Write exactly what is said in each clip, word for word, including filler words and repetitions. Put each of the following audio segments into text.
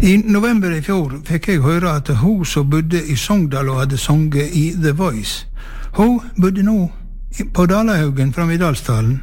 I november i fjor fikk jeg høre at hun som bodde i Sogndal og hadde sunget i The Voice, hun bodde nå på Dalahaugen fram i Dalsdalen.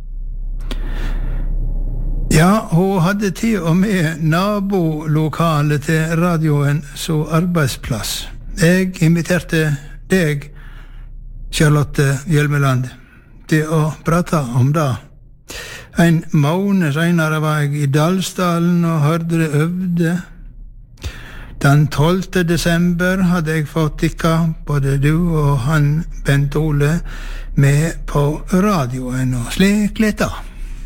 Ja, hun hadde til og med nabolokalet til radioen som arbeidsplass. Jeg inviterte deg, Charlotte Hjelmeland, til å prate om det. En måned senere var jeg i Dalsdalen og hørte det øvde. Den tolvte desember hadde jeg fått tikka både du og han Bent Ole med på radioen og slik litt da.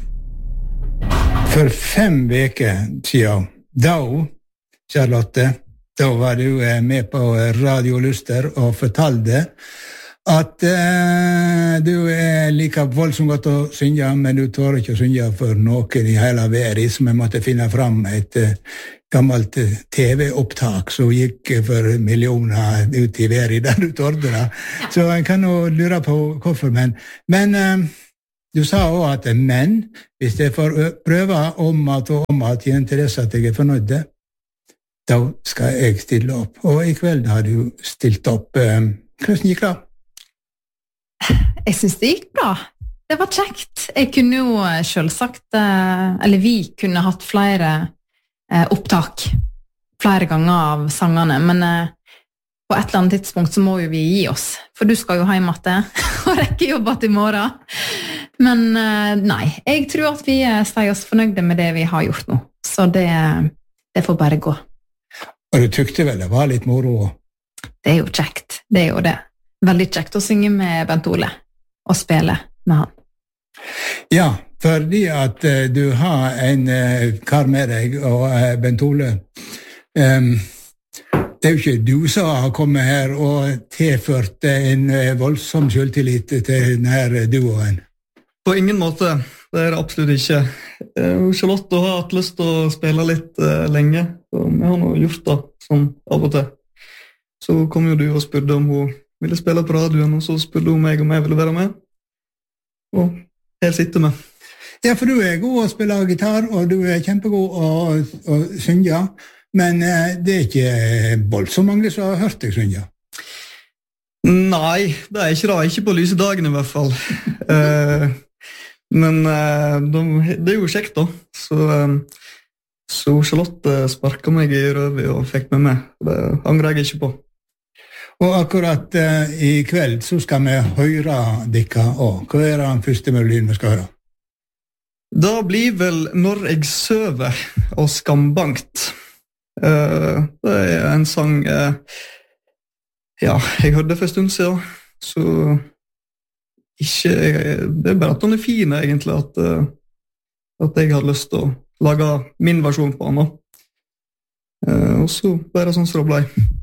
For fem veker siden, da, Charlotte, da var du med på Radio Luster og fortalte at uh, du er like voldsomt godt å synge, men du tør ikke å synge for noen i hele verden, så vi måtte finne fram et uh, gammelt T V-opptak som gikk for millioner ut i verden der du tørde det. Så jeg kan jo lure på hvorfor, men, men uh, du sa også at men, hvis jeg får prøve om at og om at jeg interesser at jeg er fornøyd, da skal jeg stille opp. Og i kveld har du stilt opp. Uh, hvordan gikk det? Jeg synes det gikk bra. Det var kjekt. Jeg kunne jo selvsagt, eller vi kunne hatt flere opptak, flere ganger av sangene, men på et eller annet tidspunkt så må jo vi gi oss, for du skal jo hjem etter og rekke jobba til morgen. Men nei, jeg tror at vi sier oss fornøyde med det vi har gjort nå, så det, det får bare gå. Og du tykte vel det var litt moro? Det er jo kjekt, det er jo det. Veldig kjekt å synge med Bent Ole og spille med han. Ja, fordi at uh, du har en uh, kar med deg, og uh, Bent Ole, um, det er jo ikke du som har kommet her og tilført en uh, voldsom selvtillit til denne duoen. På ingen måte, det er det absolutt ikke. Uh, Charlotte har hatt lyst til å spille litt uh, lenge, og vi har nå gjort det sånn av og til. Så kom jo du og spurte om hun ville spille på radioen, og så spurte hun meg om jeg ville være med. Og her sitter vi. Ja, for du er god å spille gitar, og du er kjempegod å, å synge, men eh, det er ikke voldsomt mange som har hørt deg synge. Nei, det er ikke det. Ikke på lyse dagen i hvert fall. eh, men eh, de, det er jo kjekt da. Så, eh, så Charlotte sparket meg i røvet og fikk meg med. Det angrer jeg ikke på. Og akkurat uh, i kveld så skal vi høre dere også. Hva er den første melodien vi skal høre? Da blir vel Når jeg søver og Skambankt. Uh, det er en sang uh, ja, jeg hørte for en stund siden, så ikke, det er bare at den er fin egentlig, at, uh, at jeg har lyst til å lage min versjon på den. Uh, og så bare sånn som det ble.